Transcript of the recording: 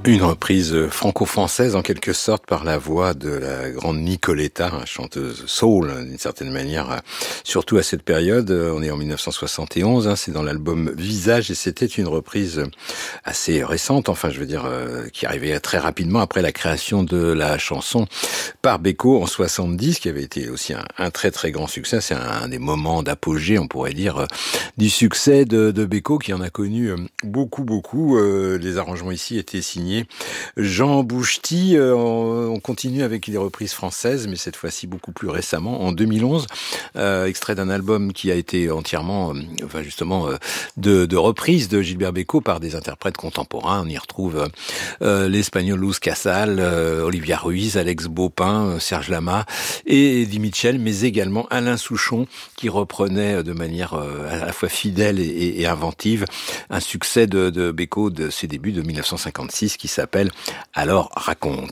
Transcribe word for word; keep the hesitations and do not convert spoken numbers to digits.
Une reprise franco-française en quelque sorte par la voix de la grande Nicoletta, chanteuse soul d'une certaine manière, surtout à cette période. On est en dix-neuf cent soixante et onze, hein, c'est dans l'album Visage et c'était une reprise assez récente, enfin je veux dire euh, qui arrivait très rapidement après la création de la chanson par Beko en soixante-dix, qui avait été aussi un, un très très grand succès. C'est un, un des moments d'apogée, on pourrait dire, euh, du succès de, de Beko qui en a connu euh, beaucoup beaucoup. Euh, les arrangements ici étaient signés Jean Bouchety. Euh, on continue avec les reprises françaises, mais cette fois-ci beaucoup plus récemment, en deux mille onze, euh, extrait d'un album qui a été entièrement, euh, enfin justement, euh, de, de reprises de Gilbert Bécaud par des interprètes contemporains. On y retrouve euh, l'Espagnol Luz Casal, euh, Olivia Ruiz, Alex Baupin, euh, Serge Lama et Eddie Mitchell, mais également Alain Souchon qui reprenait de manière euh, à la fois fidèle et, et, et inventive un succès de, de Bécaud de ses débuts de dix-neuf cent cinquante-six qui s'appelle « Alors raconte ».